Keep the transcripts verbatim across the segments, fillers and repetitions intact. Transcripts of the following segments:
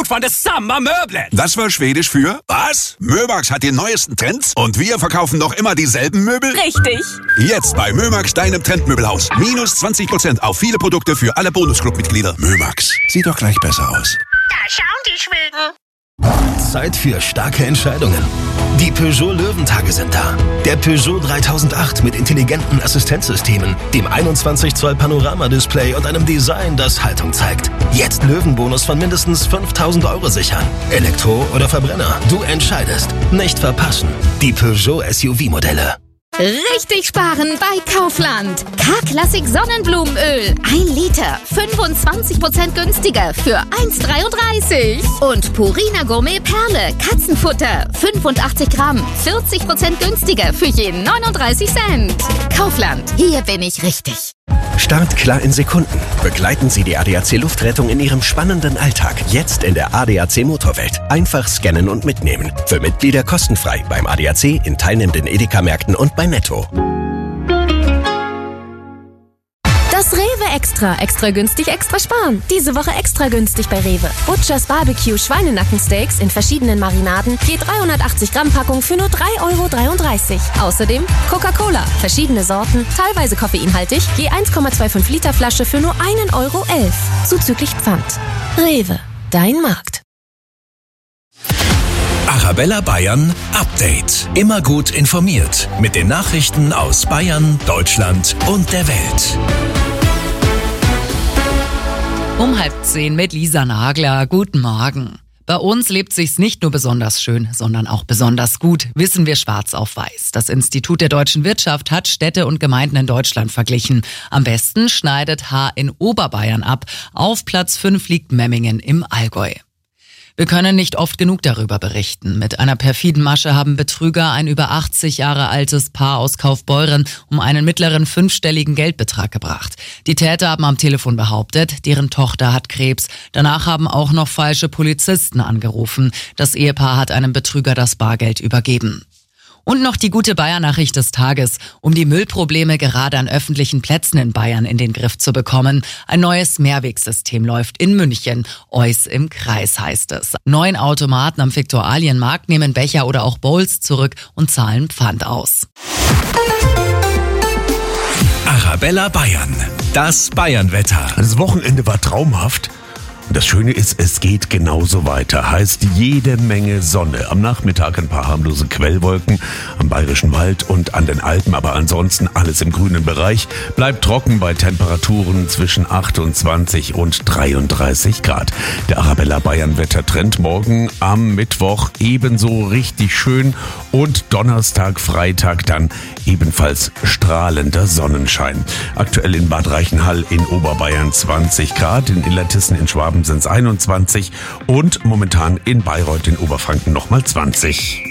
von der Sommermöbel. Das war Schwedisch für was? Mömax hat die neuesten Trends und wir verkaufen noch immer dieselben Möbel? Richtig. Jetzt bei Mömax, deinem Trendmöbelhaus. Minus zwanzig Prozent auf viele Produkte für alle Bonusclub-Mitglieder. Mömax, sieht doch gleich besser aus. Da schauen die Schweden. Zeit für starke Entscheidungen. Die Peugeot Löwentage sind da. Der Peugeot dreitausendacht mit intelligenten Assistenzsystemen, dem einundzwanzig Zoll Panoramadisplay und einem Design, das Haltung zeigt. Jetzt Löwenbonus von mindestens fünftausend Euro sichern. Elektro oder Verbrenner, du entscheidest. Nicht verpassen. Die Peugeot S U V-Modelle. Richtig sparen bei Kaufland. K-Klassik Sonnenblumenöl. ein Liter. fünfundzwanzig Prozent günstiger für eins Komma dreiunddreißig. Und Purina Gourmet Perle. Katzenfutter. fünfundachtzig Gramm. vierzig Prozent günstiger für je neununddreißig Cent. Kaufland. Hier bin ich richtig. Start klar in Sekunden. Begleiten Sie die A D A C Luftrettung in Ihrem spannenden Alltag. Jetzt in der A D A C Motorwelt. Einfach scannen und mitnehmen. Für Mitglieder kostenfrei beim A D A C, in teilnehmenden Edeka-Märkten und bei Netto. Das Rewe Extra. Extra günstig, extra sparen. Diese Woche extra günstig bei Rewe. Butchers Barbecue Schweinenackensteaks in verschiedenen Marinaden. Je dreihundertachtzig Gramm Packung für nur drei Euro dreiunddreißig. Außerdem Coca-Cola. Verschiedene Sorten, teilweise koffeinhaltig. Je eins Komma fünfundzwanzig Liter Flasche für nur ein Euro elf. Zuzüglich Pfand. Rewe. Dein Markt. Arabella Bayern Update. Immer gut informiert mit den Nachrichten aus Bayern, Deutschland und der Welt. Um halb zehn mit Lisa Nagler. Guten Morgen. Bei uns lebt sich's nicht nur besonders schön, sondern auch besonders gut, wissen wir schwarz auf weiß. Das Institut der deutschen Wirtschaft hat Städte und Gemeinden in Deutschland verglichen. Am besten schneidet Haar in Oberbayern ab. Auf Platz fünf liegt Memmingen im Allgäu. Wir können nicht oft genug darüber berichten. Mit einer perfiden Masche haben Betrüger ein über achtzig Jahre altes Paar aus Kaufbeuren um einen mittleren fünfstelligen Geldbetrag gebracht. Die Täter haben am Telefon behauptet, deren Tochter hat Krebs. Danach haben auch noch falsche Polizisten angerufen. Das Ehepaar hat einem Betrüger das Bargeld übergeben. Und noch die gute Bayern-Nachricht des Tages. Um die Müllprobleme gerade an öffentlichen Plätzen in Bayern in den Griff zu bekommen. Ein neues Mehrwegsystem läuft in München. Eus im Kreis heißt es. Neun Automaten am Viktualienmarkt nehmen Becher oder auch Bowls zurück und zahlen Pfand aus. Arabella Bayern. Das Bayern-Wetter. Das Wochenende war traumhaft. Und das Schöne ist, es geht genauso weiter. Heißt jede Menge Sonne. Am Nachmittag ein paar harmlose Quellwolken am Bayerischen Wald und an den Alpen. Aber ansonsten alles im grünen Bereich. Bleibt trocken bei Temperaturen zwischen achtundzwanzig und dreiunddreißig Grad. Der Arabella Bayern Wettertrend morgen am Mittwoch ebenso richtig schön. Und Donnerstag, Freitag dann ebenfalls strahlender Sonnenschein. Aktuell in Bad Reichenhall in Oberbayern zwanzig Grad. In Illertissen in Schwaben sind es einundzwanzig und momentan in Bayreuth in Oberfranken nochmal zwanzig.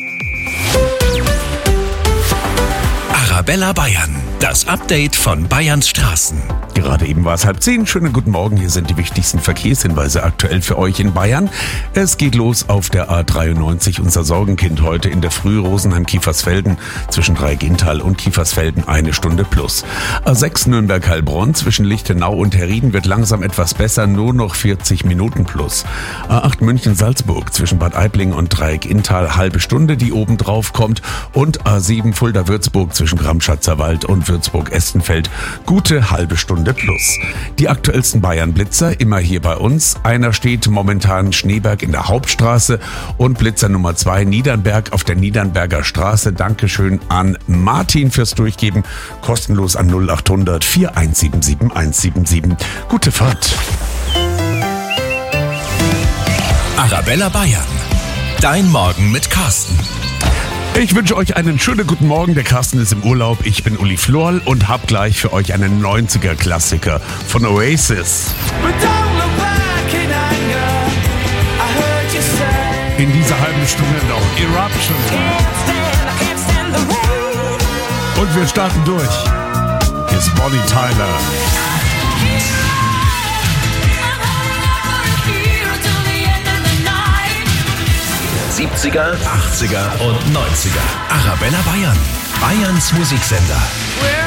Arabella Bayern, das Update von Bayerns Straßen. Gerade eben war es halb zehn. Schönen guten Morgen. Hier sind die wichtigsten Verkehrshinweise aktuell für euch in Bayern. Es geht los auf der A dreiundneunzig. Unser Sorgenkind heute in der Früh Rosenheim-Kiefersfelden zwischen Dreigintal und Kiefersfelden eine Stunde plus. A sechs Nürnberg-Heilbronn zwischen Lichtenau und Herrieden wird langsam etwas besser, nur noch vierzig Minuten plus. A acht München-Salzburg zwischen Bad Aibling und Dreigintal halbe Stunde, die oben drauf kommt. Und A sieben Fulda-Würzburg zwischen Gramschatzer Wald und Würzburg-Estenfeld gute halbe Stunde plus. Die aktuellsten Bayern-Blitzer immer hier bei uns. Einer steht momentan Schneeberg in der Hauptstraße und Blitzer Nummer zwei Niedernberg auf der Niedernberger Straße. Dankeschön an Martin fürs Durchgeben. Kostenlos an null achthundert vier eins sieben sieben eins sieben sieben. Gute Fahrt. Arabella Bayern. Dein Morgen mit Carsten. Ich wünsche euch einen schönen guten Morgen. Der Carsten ist im Urlaub. Ich bin Uli Florl und hab gleich für euch einen neunziger-Klassiker von Oasis. In dieser halben Stunde noch Eruption. Und wir starten durch. Hier ist Bonnie Tyler. siebziger, achtziger und neunziger. Arabella Bayern. Bayerns Musiksender.